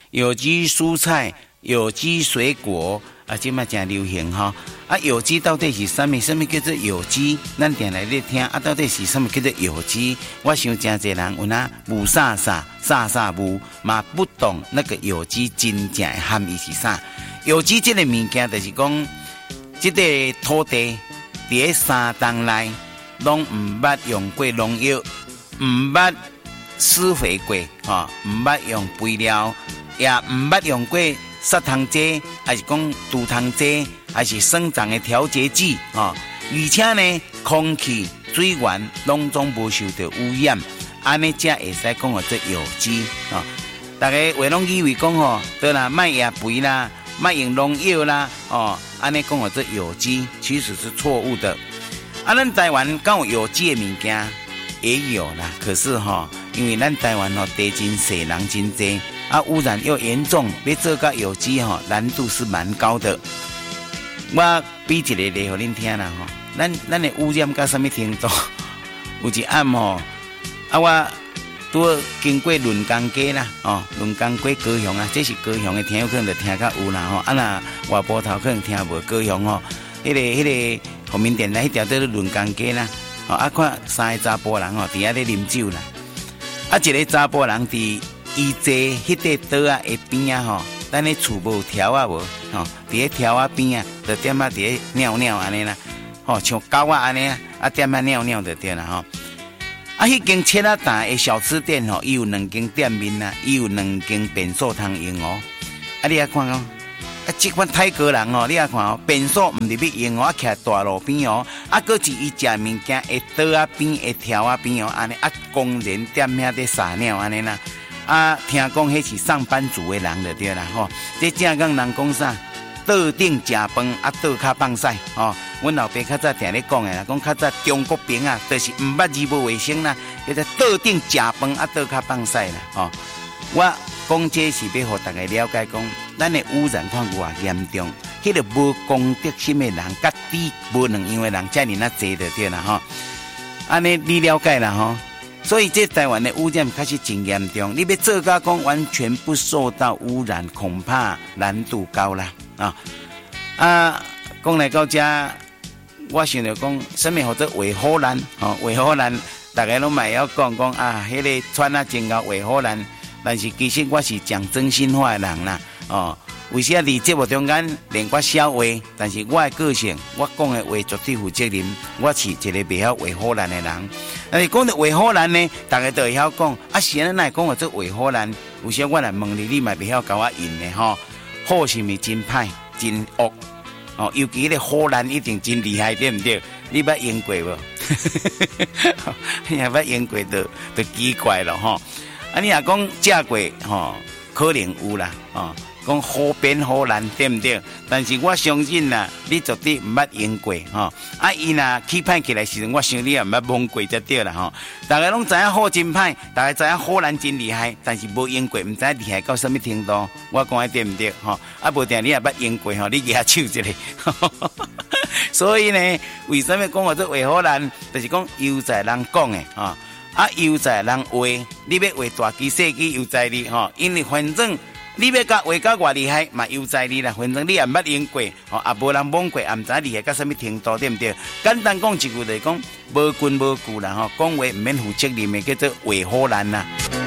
有机蔬菜、有机水果啊，这嘛真流行哈。啊，有机到底是什么？什么叫做有机？咱定来咧听啊，到底是什么叫做有机？我想真侪人有那无啥无嘛不懂那个有机真正的含义是啥？有机这个物件就是讲，这个土地伫咧山洞内，拢唔捌用过农药，唔捌施肥过，唔捌用肥料，也唔捌用过杀虫剂，还是讲除虫剂，还是生长的调节剂，而且呢，空气、水源拢总无受到污染，安尼才会使讲做有机啊。大家话拢以为讲对啦，卖野肥啦，卖用农药啦，安尼讲做有机，其实是错误的。啊，咱台湾敢有机的物件也有啦，可是因为咱台湾地真小，人真多。啊，污染又严重，要做到有机难度是蛮高的。我比一个例给恁听啦咱的污染到什么程度？有一暗我拄经过伦江街啦，伦江街高雄啊，这是高雄的听友可能就听较有啦啊那外埔头可能听无高雄迄个国民电台迄条叫做伦江街啦，啊看三个查甫人伫遐咧啉酒啦，啊一个查甫人伫伊坐迄块桌啊下边啊咱咧厝无条啊无伫咧条啊边啊，就点啊伫咧尿尿安尼啦，像狗啊安尼啊点啊尿尿就对啦啊，迄间切啊大的小吃店伊有2间店面啊，伊有2间便所通用啊，你啊看这款泰国人你啊看便所唔入去用啊，徛大路边啊，搁是伊食物件下桌啊边下条啊边安尼啊，公然踮遐咧撒尿安尼啦。啊，听讲迄是上班族的人就对啦这正讲人讲啥？桌顶食饭啊，桌骹放屎阮老爸较早定咧讲的啦，讲较早中国兵啊，就是唔捌字无卫生啦，叫做桌顶食饭啊，桌骹放屎啦我讲这是要互大家了解讲，咱的污染看偌严重，迄个无公德心的人，甲底无两样的人，遮尔那济就对啦安尼你了解啦所以这台湾的污染开始真严重，你要做到讲完全不受到污染，恐怕难度高啦讲来到这，我想着讲什么叫做维护咱维护咱，大家拢嘛要讲迄个穿啊真够维护咱，但是其实我是讲真心话的人啦为啥伫节目中间连我笑话，但是我的个性，我讲的话绝对负责任，我是一个袂晓维护咱的人。但是讲到维护咱呢，大家都会晓讲是安尼讲做维护咱，有时我来问你嘛袂晓甲我应的好是咪真歹真恶尤其咧护咱一定真厉害，对唔对？你捌用过无？你也捌用过就奇怪了你若讲食过可能有啦讲好变好难，对唔对？但是我相信啦，你绝对唔捌用过伊若起歹起来时，我想你也唔捌摸过才对啦大家拢知影好真歹，大家知影好难真厉害，但是无用过，唔知厉害到什么程度。我讲的对唔对无定你也捌用过你举手一下所以呢，为什么讲我做维护咱？就是讲悠哉人讲的悠哉人话，你要话大机小机悠哉你因为反正。你要甲话甲偌厉害嘛，悠哉你啦，反正你也捌用过无人摸过，也唔知厉害到什么程度，对唔对？简单讲一句就是讲，无根无据啦讲话唔免负责任的，叫做维护咱啦。